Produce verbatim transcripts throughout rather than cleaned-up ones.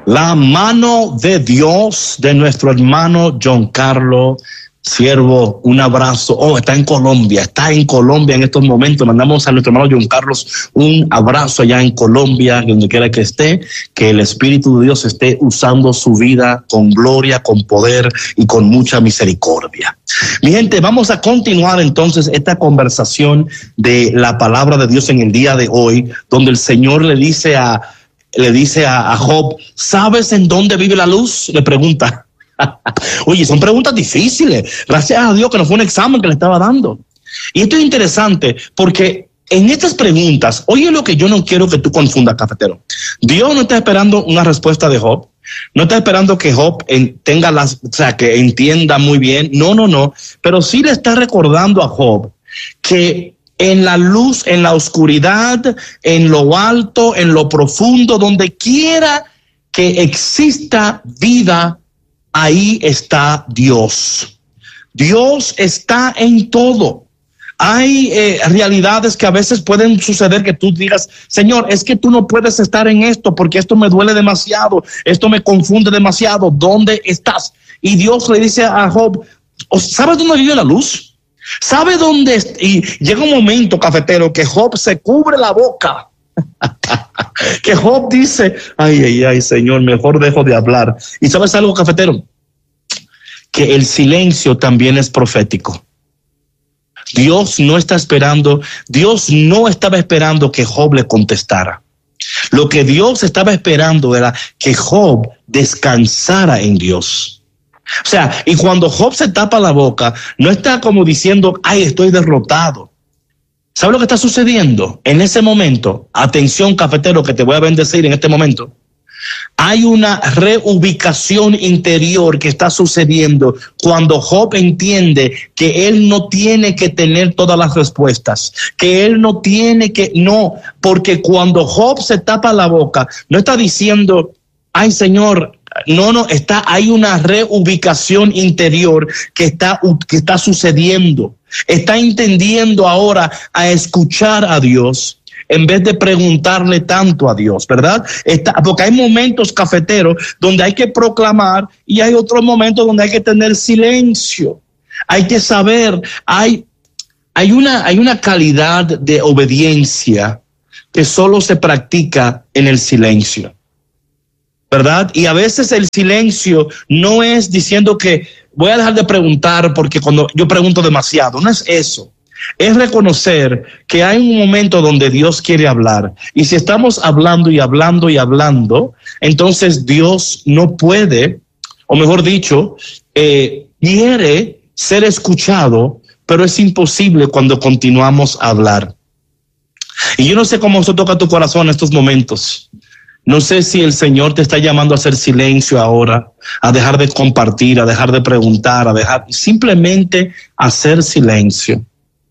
La mano de Dios de nuestro hermano John Carlos, siervo, un abrazo. Oh, está en Colombia, está en Colombia en estos momentos. Mandamos a nuestro hermano John Carlos un abrazo allá en Colombia, donde quiera que esté, que el Espíritu de Dios esté usando su vida con gloria, con poder y con mucha misericordia. Mi gente, vamos a continuar entonces esta conversación de la palabra de Dios en el día de hoy, donde el Señor le dice a, le dice a, a Job, ¿sabes en dónde vive la luz? Le pregunta. Oye, son preguntas difíciles. Gracias a Dios que no fue un examen que le estaba dando. Y esto es interesante porque en estas preguntas, oye lo que yo no quiero que tú confundas, cafetero. Dios no está esperando una respuesta de Job. No está esperando que Job en, tenga las, o sea, que entienda muy bien. No, no, no. Pero sí le está recordando a Job que en la luz, en la oscuridad, en lo alto, en lo profundo, donde quiera que exista vida, ahí está Dios. Dios está en todo. Hay eh, realidades que a veces pueden suceder que tú digas, Señor, es que tú no puedes estar en esto porque esto me duele demasiado, esto me confunde demasiado. ¿Dónde estás? Y Dios le dice a Job, ¿sabes dónde vive la luz? ¿Sabe dónde? Es? Y llega un momento, cafetero, que Job se cubre la boca. Que Job dice, ay, ay, ay, Señor, mejor dejo de hablar. ¿Y sabes algo, cafetero? Que el silencio también es profético. Dios no está esperando, Dios no estaba esperando que Job le contestara. Lo que Dios estaba esperando era que Job descansara en Dios. O sea, y cuando Job se tapa la boca, no está como diciendo, ay, estoy derrotado. ¿Sabe lo que está sucediendo? En ese momento, atención, cafetero, que te voy a bendecir en este momento. Hay una reubicación interior que está sucediendo cuando Job entiende que él no tiene que tener todas las respuestas, que él no tiene que, no, porque cuando Job se tapa la boca, no está diciendo, ay, Señor, no, no, está, hay una reubicación interior que está, que está sucediendo. Está entendiendo ahora a escuchar a Dios en vez de preguntarle tanto a Dios, ¿verdad? Está, porque hay momentos, cafeteros, donde hay que proclamar y hay otros momentos donde hay que tener silencio. Hay que saber, hay, hay una, hay una calidad de obediencia que solo se practica en el silencio, ¿verdad? Y a veces el silencio no es diciendo que voy a dejar de preguntar porque cuando yo pregunto demasiado, no es eso. Es reconocer que hay un momento donde Dios quiere hablar. Y si estamos hablando y hablando y hablando, entonces Dios no puede, o mejor dicho, eh, quiere ser escuchado, pero es imposible cuando continuamos a hablar. Y yo no sé cómo se toca tu corazón en estos momentos. No sé si el Señor te está llamando a hacer silencio ahora, a dejar de compartir, a dejar de preguntar, a dejar simplemente hacer silencio.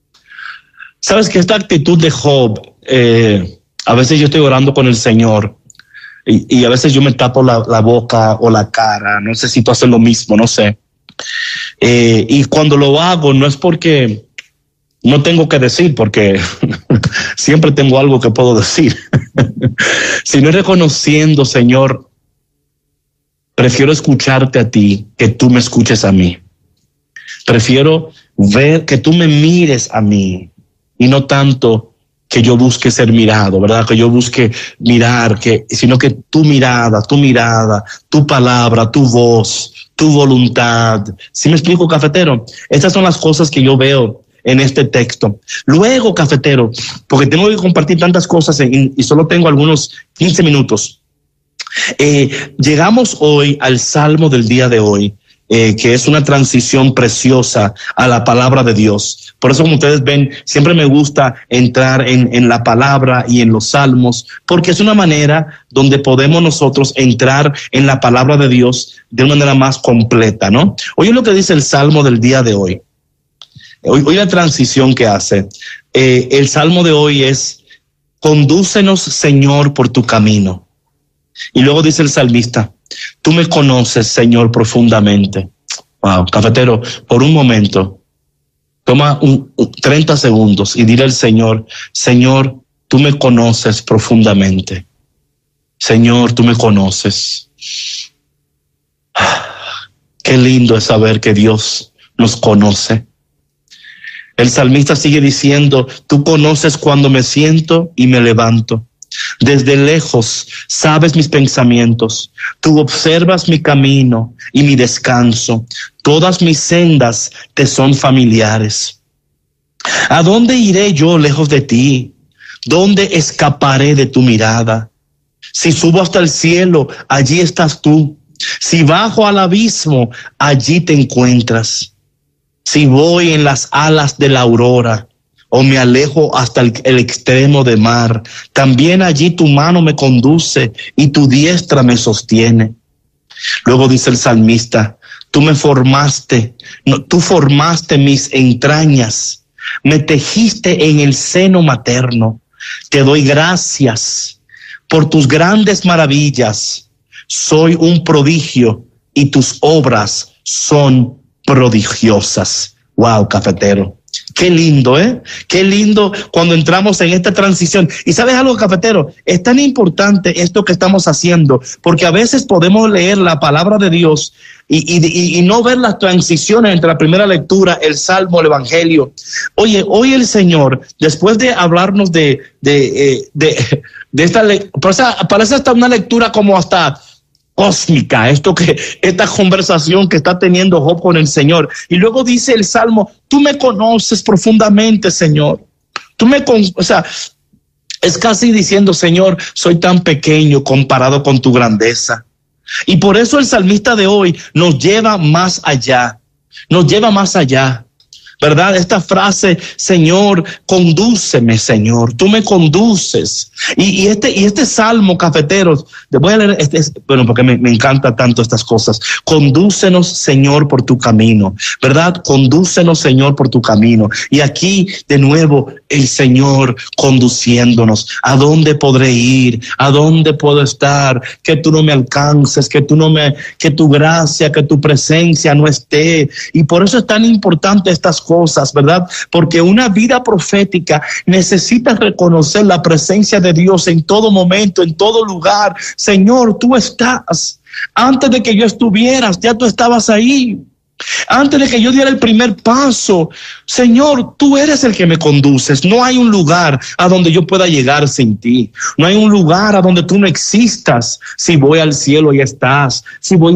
Sabes que esta actitud de Job, eh, a veces yo estoy orando con el Señor y, y a veces yo me tapo la, la boca o la cara. No sé si tú haces lo mismo, no sé. Eh, y cuando lo hago no es porque no tengo que decir, porque siempre tengo algo que puedo decir, sino reconociendo, Señor, prefiero escucharte a ti que tú me escuches a mí. Prefiero ver que tú me mires a mí y no tanto que yo busque ser mirado, ¿verdad? Que yo busque mirar, que, sino que tu mirada, tu mirada, tu palabra, tu voz, tu voluntad. ¿Sí me explico, cafetero? Estas son las cosas que yo veo en este texto. Luego, cafetero, porque tengo que compartir tantas cosas y, y solo tengo algunos quince minutos. Eh, llegamos hoy al Salmo del día de hoy, eh, que es una transición preciosa a la palabra de Dios. Por eso, como ustedes ven, siempre me gusta entrar en, en la palabra y en los salmos, porque es una manera donde podemos nosotros entrar en la palabra de Dios de una manera más completa, ¿no? Oye lo que dice el Salmo del día de hoy. Hoy, hoy la transición que hace. Eh, el Salmo de hoy es, condúcenos, Señor, por tu camino. Y luego dice el salmista, tú me conoces, Señor, profundamente. Wow, cafetero, por un momento, toma un, un, treinta segundos y dile al Señor, Señor, tú me conoces profundamente. Señor, tú me conoces. Qué lindo es saber que Dios nos conoce. El salmista sigue diciendo, tú conoces cuando me siento y me levanto. Desde lejos sabes mis pensamientos. Tú observas mi camino y mi descanso. Todas mis sendas te son familiares. ¿A dónde iré yo lejos de ti? ¿Dónde escaparé de tu mirada? Si subo hasta el cielo, allí estás tú. Si bajo al abismo, allí te encuentras. Si voy en las alas de la aurora o me alejo hasta el, el extremo de mar, también allí tu mano me conduce y tu diestra me sostiene. Luego dice el salmista, tú me formaste, no, tú formaste mis entrañas, me tejiste en el seno materno. Te doy gracias por tus grandes maravillas. Soy un prodigio y tus obras son prodigiosas. Wow, cafetero. Qué lindo, ¿eh? Qué lindo cuando entramos en esta transición. Y ¿sabes algo, cafetero? Es tan importante esto que estamos haciendo, porque a veces podemos leer la palabra de Dios y, y, y no ver las transiciones entre la primera lectura, el Salmo, el Evangelio. Oye, hoy el Señor, después de hablarnos de, de, eh, de, de esta lectura, parece hasta una lectura como hasta cósmica, esto que, esta conversación que está teniendo Job con el Señor. Y luego dice el Salmo, tú me conoces profundamente, Señor. Tú me, con, o sea, es casi diciendo, Señor, soy tan pequeño comparado con tu grandeza. Y por eso el salmista de hoy nos lleva más allá, nos lleva más allá. ¿Verdad? Esta frase, Señor, condúceme, Señor, tú me conduces. Y, y este y este salmo, cafeteros, te voy a leer, este, bueno, porque me, me encanta tanto estas cosas. Condúcenos, Señor, por tu camino, ¿verdad? Condúcenos, Señor, por tu camino. Y aquí, de nuevo, el Señor conduciéndonos. ¿A dónde podré ir? ¿A dónde puedo estar? Que tú no me alcances, que tú no me, que tu gracia, que tu presencia no esté. Y por eso es tan importante estas cosas, ¿verdad? Porque una vida profética necesita reconocer la presencia de Dios en todo momento, en todo lugar. Señor, tú estás. Antes de que yo estuvieras, ya tú estabas ahí. Antes de que yo diera el primer paso, Señor, tú eres el que me conduces. No hay un lugar a donde yo pueda llegar sin ti. No hay un lugar a donde tú no existas. Si voy al cielo, ya estás. Si voy